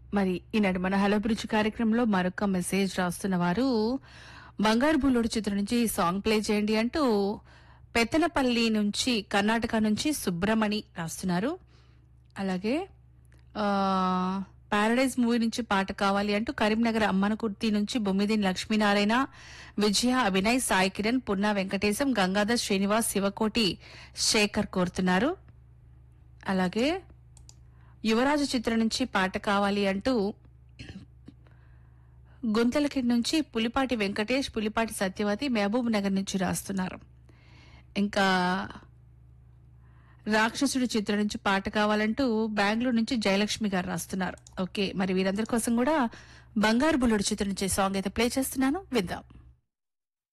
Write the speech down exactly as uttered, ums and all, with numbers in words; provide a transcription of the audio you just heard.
మరి ఈనాడు మన hello bridge కార్యక్రమంలో మరొక మెసేజ్ రాస్తున్న వారు బంగారు బుల్లుడు చిత్రం నుంచి ఈ సాంగ్ ప్లే చేయండి అంటూ పెత్తనపల్లి నుంచి కర్ణాటక నుంచి సుబ్రమణి రాస్తున్నారు. అలాగే ఆ పారడైజ్ మూవీ నుంచి పాట కావాలి అంటూ కరీంనగర్ అమ్మనకుర్తి నుంచి బొమ్మిదిని లక్ష్మీనారాయణ, విజయ, అభినయ్, సాయి కిరణ్, పున్నా వెంకటేశం, గంగాధర్, శ్రీనివాస్, శివకోటి, శేఖర్ కోరుతున్నారు. అలాగే యువరాజు చిత్రం నుంచి పాట కావాలి అంటూ గుంతలకిడ్ నుంచి పులిపాటి వెంకటేష్, పులిపాటి సత్యవతి, మహబూబ్ నగర్ నుంచి రాస్తున్నారు. ఇంకా రాక్షసుడి చిత్రం నుంచి పాట కావాలంటూ బెంగళూరు నుంచి జయలక్ష్మి గారు రాస్తున్నారు. ఓకే, మరి వీరందరి కోసం కూడా బంగారు బుల్లుడు చిత్రం నుంచి సాంగ్ అయితే ప్లే చేస్తున్నాను, విందాం.